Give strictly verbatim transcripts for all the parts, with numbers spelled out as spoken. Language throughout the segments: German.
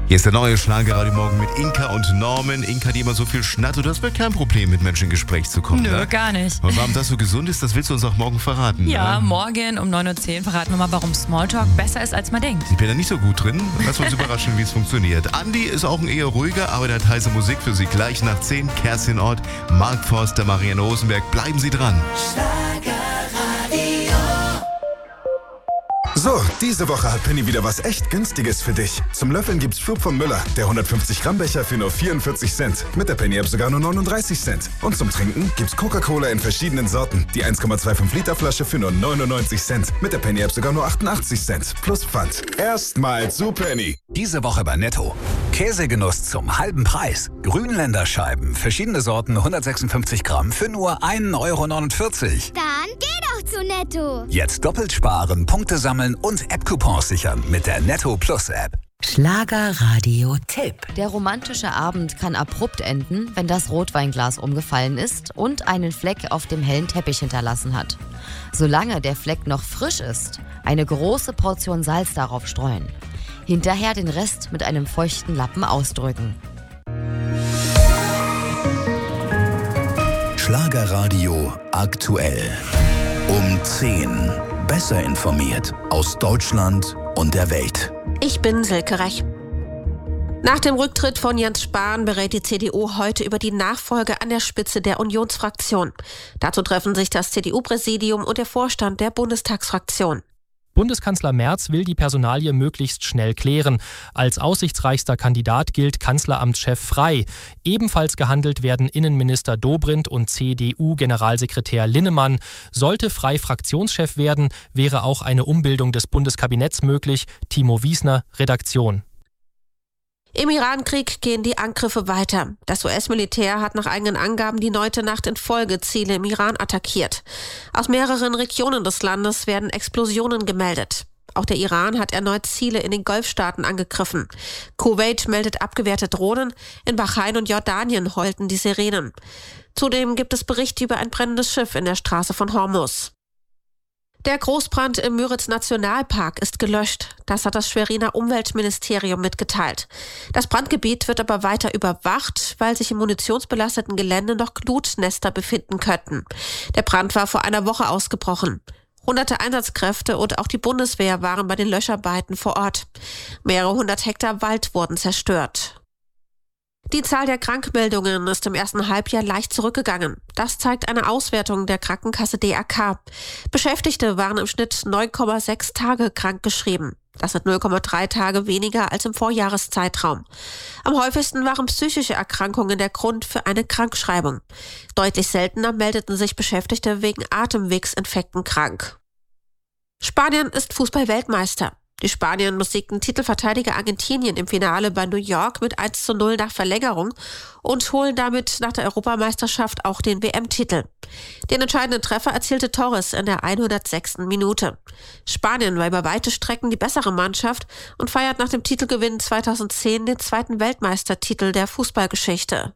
Hier ist der neue Schlager-Radio Morgen mit Inka und Norman. Inka, die immer so viel schnattert, das wird kein Problem, mit Menschen in Gespräch zu kommen. Nö, ne? gar nicht. Und warum das so gesund ist, das willst du uns auch morgen verraten. Ja, ne? morgen um neun Uhr zehn verraten wir mal, warum Smalltalk besser ist, als man denkt. Ich bin da nicht so gut drin. Lass uns überraschen, wie es funktioniert. Andi ist auch ein eher ruhiger, aber der hat heiße Musik für Sie. Gleich nach zehn, Kerstin Ott, Mark Forster, Marianne Rosenberg. Bleiben Sie dran. So, diese Woche hat Penny wieder was echt Günstiges für dich. Zum Löffeln gibt's Flug von Müller, der hundertfünfzig Gramm Becher für nur vierundvierzig Cent. Mit der Penny-App sogar nur neununddreißig Cent. Und zum Trinken gibt's Coca-Cola in verschiedenen Sorten. Die eins Komma fünfundzwanzig Liter Flasche für nur neunundneunzig Cent. Mit der Penny-App sogar nur achtundachtzig Cent. Plus Pfand. Erstmal zu Penny. Diese Woche bei Netto. Käsegenuss zum halben Preis. Grünländerscheiben, verschiedene Sorten, hundertsechsundfünfzig Gramm für nur ein Euro neunundvierzig. Dann geh doch zu Netto. Jetzt doppelt sparen, Punkte sammeln und App-Coupons sichern mit der Netto Plus App. Schlager-Radio-Tipp. Der romantische Abend kann abrupt enden, wenn das Rotweinglas umgefallen ist und einen Fleck auf dem hellen Teppich hinterlassen hat. Solange der Fleck noch frisch ist, eine große Portion Salz darauf streuen. Hinterher den Rest mit einem feuchten Lappen ausdrücken. Schlagerradio aktuell. Um zehn. Besser informiert aus Deutschland und der Welt. Ich bin Silke Rech. Nach dem Rücktritt von Jens Spahn berät die C D U heute über die Nachfolge an der Spitze der Unionsfraktion. Dazu treffen sich das C D U-Präsidium und der Vorstand der Bundestagsfraktion. Bundeskanzler Merz will die Personalie möglichst schnell klären. Als aussichtsreichster Kandidat gilt Kanzleramtschef Frey. Ebenfalls gehandelt werden Innenminister Dobrindt und C D U-Generalsekretär Linnemann. Sollte Frey Fraktionschef werden, wäre auch eine Umbildung des Bundeskabinetts möglich. Timo Wiesner, Redaktion. Im Iran-Krieg gehen die Angriffe weiter. Das U S-Militär hat nach eigenen Angaben die neunte Nacht in Folge Ziele im Iran attackiert. Aus mehreren Regionen des Landes werden Explosionen gemeldet. Auch der Iran hat erneut Ziele in den Golfstaaten angegriffen. Kuwait meldet abgewehrte Drohnen. In Bahrain und Jordanien heulten die Sirenen. Zudem gibt es Berichte über ein brennendes Schiff in der Straße von Hormuz. Der Großbrand im Müritz-Nationalpark ist gelöscht. Das hat das Schweriner Umweltministerium mitgeteilt. Das Brandgebiet wird aber weiter überwacht, weil sich im munitionsbelasteten Gelände noch Glutnester befinden könnten. Der Brand war vor einer Woche ausgebrochen. Hunderte Einsatzkräfte und auch die Bundeswehr waren bei den Löscharbeiten vor Ort. Mehrere hundert Hektar Wald wurden zerstört. Die Zahl der Krankmeldungen ist im ersten Halbjahr leicht zurückgegangen. Das zeigt eine Auswertung der Krankenkasse D R K. Beschäftigte waren im Schnitt neun Komma sechs Tage krankgeschrieben. Das sind null Komma drei Tage weniger als im Vorjahreszeitraum. Am häufigsten waren psychische Erkrankungen der Grund für eine Krankschreibung. Deutlich seltener meldeten sich Beschäftigte wegen Atemwegsinfekten krank. Spanien ist Fußball-Weltmeister. Die Spanier besiegten Titelverteidiger Argentinien im Finale bei New York mit eins zu null nach Verlängerung und holen damit nach der Europameisterschaft auch den W M-Titel. Den entscheidenden Treffer erzielte Torres in der hundertsechsten Minute. Spanien war über weite Strecken die bessere Mannschaft und feiert nach dem Titelgewinn zweitausendzehn den zweiten Weltmeistertitel der Fußballgeschichte.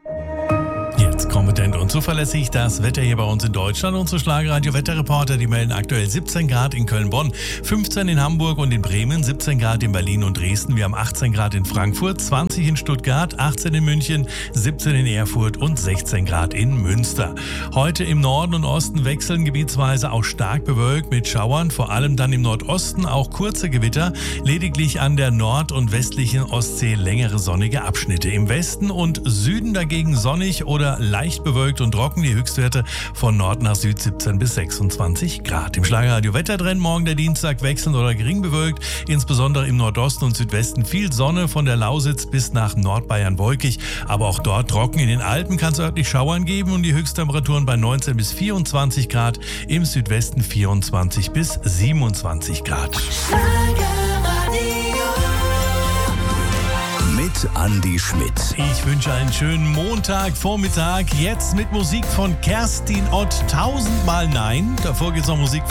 Jetzt kompetent und zuverlässig das Wetter hier bei uns in Deutschland. Unsere Schlagerradio-Wetterreporter, die melden aktuell siebzehn Grad in Köln-Bonn, fünfzehn in Hamburg und in Bremen, siebzehn Grad in Berlin und Dresden. Wir haben achtzehn Grad in Frankfurt, zwanzig in Stuttgart, achtzehn in München, siebzehn in Erfurt und sechzehn Grad in Münster. Heute im Norden und Osten wechseln gebietsweise auch stark bewölkt mit Schauern, vor allem dann im Nordosten auch kurze Gewitter, lediglich an der nord- und westlichen Ostsee längere sonnige Abschnitte. Im Westen und Süden dagegen sonnig oder leicht bewölkt und trocken, die Höchstwerte von Nord nach Süd siebzehn bis sechsundzwanzig Grad. Im Schlagerradio Wettertrend morgen der Dienstag wechselnd oder gering bewölkt, insbesondere im Nordosten und Südwesten viel Sonne, von der Lausitz bis nach Nordbayern wolkig, aber auch dort trocken. In den Alpen kann es örtlich Schauern geben und die Höchsttemperaturen bei neunzehn bis vierundzwanzig Grad, im Südwesten vierundzwanzig bis siebenundzwanzig Grad. Mit Andi Schmidt. Ich wünsche einen schönen Montagvormittag. Jetzt mit Musik von Kerstin Ott. Tausendmal Nein. Davor geht's noch Musik